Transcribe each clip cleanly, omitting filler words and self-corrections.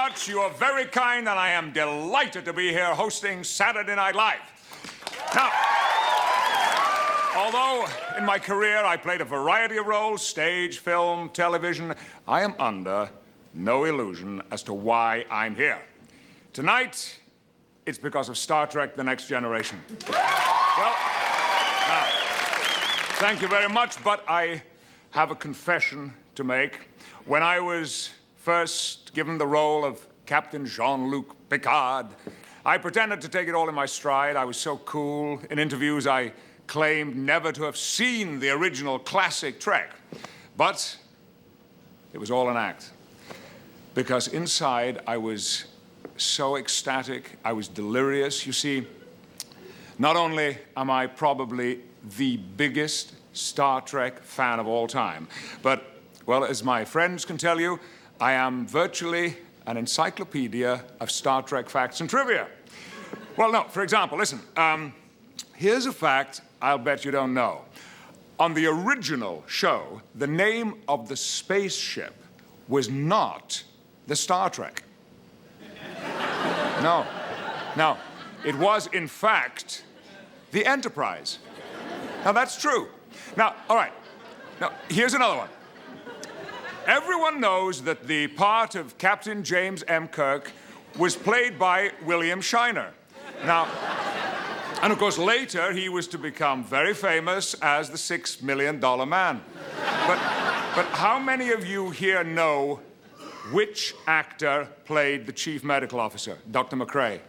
much. You are very kind, and I am delighted to be here hosting Saturday Night Live. Now, although in my career I played a variety of roles, stage, film, television, I am under no illusion as to why I'm here. Tonight, it's because of Star Trek: The Next Generation. Well, now, thank you very much, but I have a confession to make. When I was first given the role of Captain Jean-Luc Picard, I pretended to take it all in my stride. I was so cool. In interviews, I claimed never to have seen the original classic Trek. But it was all an act. Because inside, I was so ecstatic, I was delirious. You see, not only am I probably the biggest Star Trek fan of all time, but, well, as my friends can tell you, I am virtually an encyclopedia of Star Trek facts and trivia. Well, no, for example, listen, here's a fact I'll bet you don't know. On the original show, the name of the spaceship was not the Star Trek. No, it was, in fact, the Enterprise. Now, that's true. Now, all right, now, here's another one. Everyone knows that the part of Captain James M. Kirk was played by William Shatner. Now, and of course, later he was to become very famous as the $6 Million Man. But how many of you here know which actor played the chief medical officer, Dr. McRae?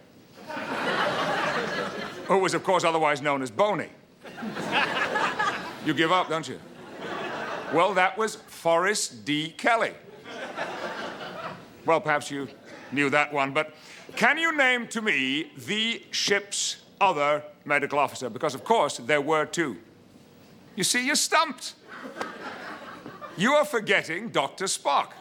Who was, of course, otherwise known as Boney. You give up, don't you? Well, that was Forrest D. Kelly. Well, perhaps you knew that one, but can you name to me the ship's other medical officer? Because, of course, there were two. You see, you're stumped. You are forgetting Dr. Spock.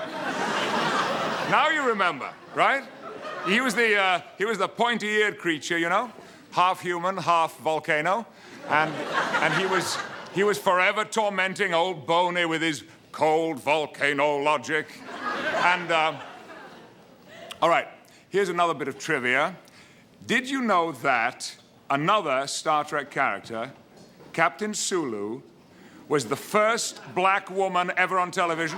Now you remember, right? He was the pointy-eared creature, you know? Half human, half volcano. And he was forever tormenting old Boney with his cold volcano logic. And, all right, here's another bit of trivia. Did you know that another Star Trek character, Captain Sulu, was the first black woman ever on television?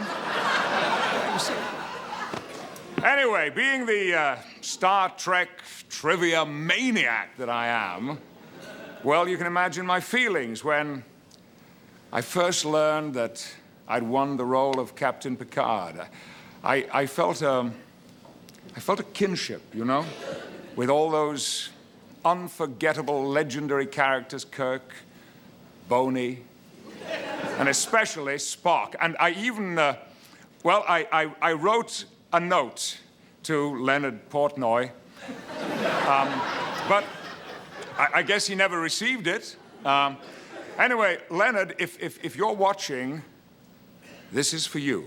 Anyway, being the Star Trek trivia maniac that I am, well, you can imagine my feelings when I first learned that I'd won the role of Captain Picard. I felt a kinship, you know, with all those unforgettable, legendary characters, Kirk, Boney, and especially Spock. And I even, I wrote a note to Leonard Portnoy, but I guess he never received it. Anyway, Leonard, if you're watching, this is for you.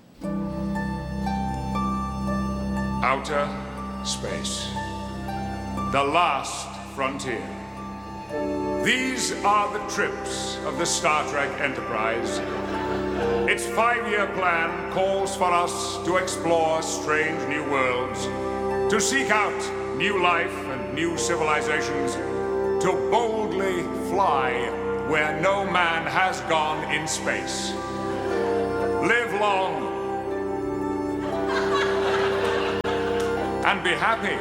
Outer space, the last frontier. These are the trips of the Star Trek Enterprise. Its 5-year plan calls for us to explore strange new worlds, to seek out new life and new civilizations, to boldly fly where no man has gone in space. Live long and be happy.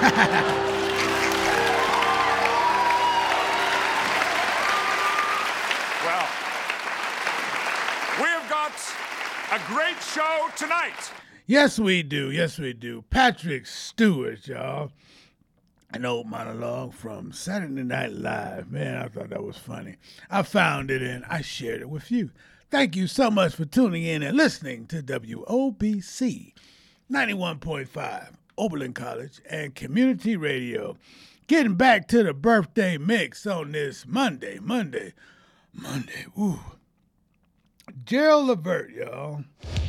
Well, we have got a great show tonight. Yes, we do. Yes, we do. Patrick Stewart, y'all. An old monologue from Saturday Night Live. Man, I thought that was funny. I found it and I shared it with you. Thank you so much for tuning in and listening to WOBC 91.5, Oberlin College and Community Radio. Getting back to the birthday mix on this Monday. Woo. Gerald Levert, y'all.